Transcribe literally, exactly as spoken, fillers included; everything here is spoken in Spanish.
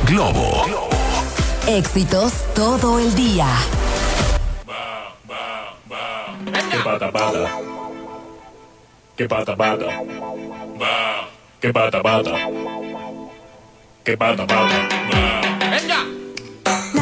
Globo. Éxitos todo el día. Que pata pata. Que pata pata. Que pata pata. Que pata pata.